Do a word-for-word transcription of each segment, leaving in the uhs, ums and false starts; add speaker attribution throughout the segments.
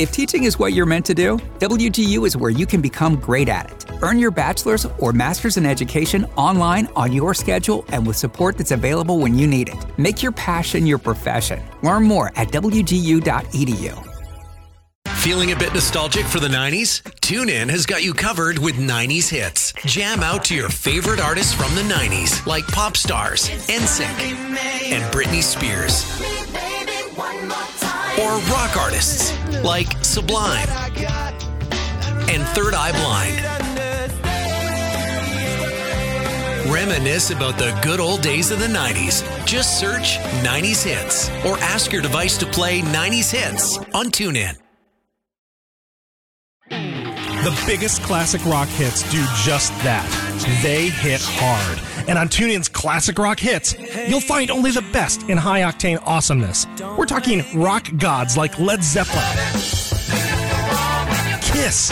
Speaker 1: If teaching is what you're meant to do, W G U is where you can become great at it. Earn your bachelor's or master's in education online on your schedule and with support that's available when you need it. Make your passion your profession. Learn more at w g u dot e d u.
Speaker 2: Feeling a bit nostalgic for the nineties? TuneIn has got you covered with nineties hits. Jam out to your favorite artists from the nineties, like pop stars, N Sync, and Britney Spears. Or rock artists, like Sublime and Third Eye Blind. Reminisce about the good old days of the nineties. Just search nineties hits or ask your device to play nineties hits on TuneIn.
Speaker 3: The biggest classic rock hits do just that. They hit hard. And on TuneIn's Classic Rock Hits, you'll find only the best in high-octane awesomeness. We're talking rock gods like Led Zeppelin, Kiss,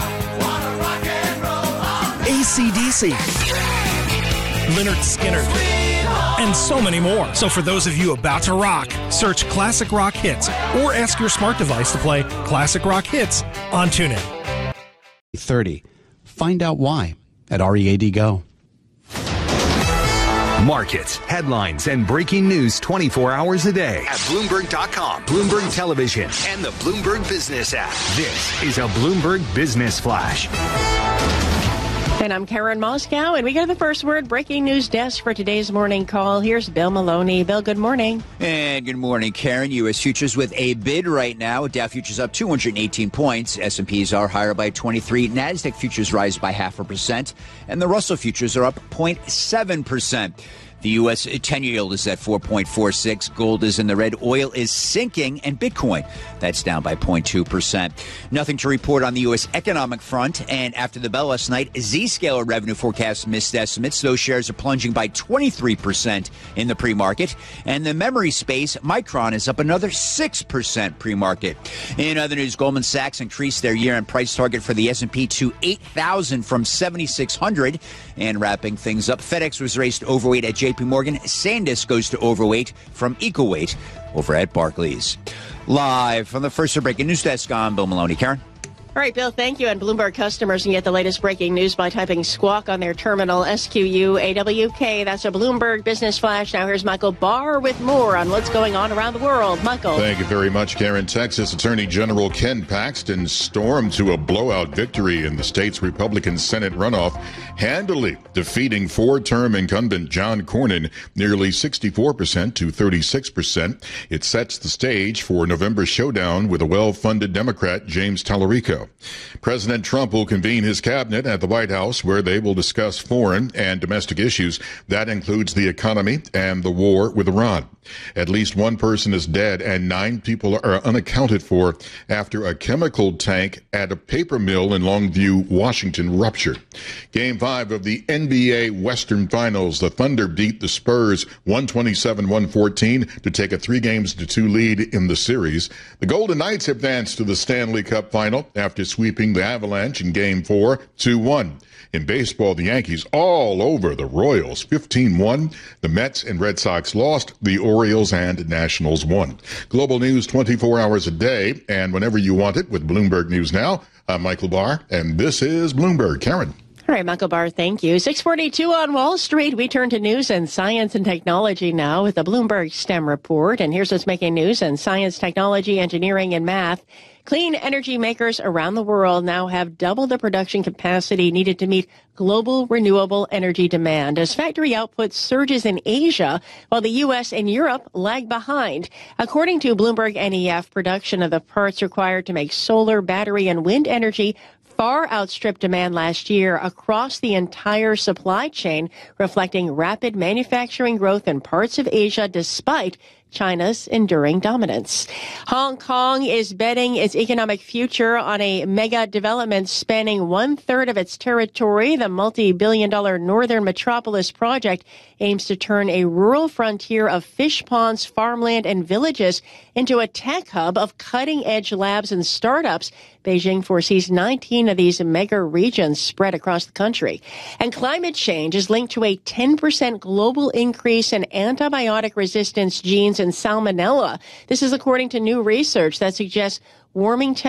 Speaker 3: A C D C, Lynyrd Skynyrd, and so many more. So for those of you about to rock, search Classic Rock Hits or ask your smart device to play Classic Rock Hits on TuneIn.
Speaker 4: thirty. Find out why at R E A D Go.
Speaker 5: Markets, headlines, and breaking news twenty-four hours a day at Bloomberg dot com, Bloomberg Television, and the Bloomberg Business app. This is a Bloomberg Business Flash.
Speaker 6: And I'm Karen Moscow, and we go to the first word breaking news desk for today's morning call. Here's Bill Maloney. Bill, good morning.
Speaker 7: And good morning, Karen. U S futures with a bid right now. Dow futures up two hundred eighteen points. S and P's are higher by twenty-three. NASDAQ futures rise by half a percent. And the Russell futures are up zero point seven percent. The U S ten-year yield is at four point four six. Gold is in the red. Oil is sinking. And Bitcoin, that's down by zero point two percent. Nothing to report on the U S economic front. And after the bell last night, Zscaler revenue forecasts missed estimates. Those shares are plunging by twenty-three percent in the pre-market. And the memory space, Micron, is up another six percent pre-market. In other news, Goldman Sachs increased their year-end price target for the S and P to eight thousand from seventy-six hundred. And wrapping things up, FedEx was raised to overweight at J P Morgan. SanDisk goes to overweight from EcoWeight over at Barclays. Live from the First Breaking News Desk, I'm Bill Maloney. Karen?
Speaker 6: All right, Bill, thank you. And Bloomberg customers can get the latest breaking news by typing Squawk on their terminal, S Q U A W K. That's a Bloomberg Business Flash. Now here's Michael Barr with more on what's going on around the world. Michael.
Speaker 8: Thank you very much, Karen. Texas Attorney General Ken Paxton stormed to a blowout victory in the state's Republican Senate runoff, handily defeating four-term incumbent John Cornyn nearly sixty-four percent to thirty-six percent. It sets the stage for November's showdown with a well-funded Democrat, James Tallarico. President Trump will convene his cabinet at the White House, where they will discuss foreign and domestic issues. That includes the economy and the war with Iran. At least one person is dead and nine people are unaccounted for after a chemical tank at a paper mill in Longview, Washington, ruptured. Game five of the N B A Western Finals. The Thunder beat the Spurs one twenty-seven one fourteen to take a three games to two lead in the series. The Golden Knights advanced to the Stanley Cup final after sweeping the Avalanche in Game four two one. In baseball, the Yankees all over the Royals, fifteen one. The Mets and Red Sox lost. The Orioles and Nationals won. Global news twenty-four hours a day and whenever you want it with Bloomberg News Now. I'm Michael Barr, and this is Bloomberg. Karen.
Speaker 6: All right, Michael Barr, thank you. six forty-two on Wall Street. We turn to news and science and technology now with the Bloomberg STEM report. And here's what's making news in science, technology, engineering, and math. Clean energy makers around the world now have double the production capacity needed to meet global renewable energy demand as factory output surges in Asia while the U S and Europe lag behind. According to Bloomberg N E F, production of the parts required to make solar, battery, and wind energy far outstripped demand last year across the entire supply chain, reflecting rapid manufacturing growth in parts of Asia despite China's enduring dominance. Hong Kong is betting its economic future on a mega development spanning one-third of its territory. The multi-billion dollar Northern Metropolis project aims to turn a rural frontier of fish ponds, farmland, and villages into a tech hub of cutting-edge labs and startups. Beijing foresees nineteen of these mega regions spread across the country. And climate change is linked to a ten percent global increase in antibiotic resistance genes and salmonella. This is according to new research that suggests warming temperatures